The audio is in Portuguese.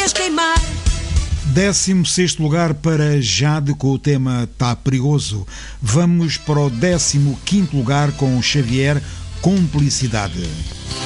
deixas queimar. 16º lugar para Jade com o tema Tá Perigoso. Vamos para o 15º lugar com Xavier, Cumplicidade.